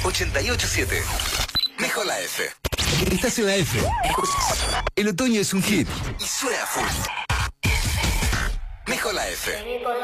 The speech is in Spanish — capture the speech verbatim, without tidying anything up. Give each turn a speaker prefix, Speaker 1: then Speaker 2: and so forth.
Speaker 1: ochenta y ocho siete. Mejor la F. Estás en la F. El otoño es un hit y suena full. Mejor la F.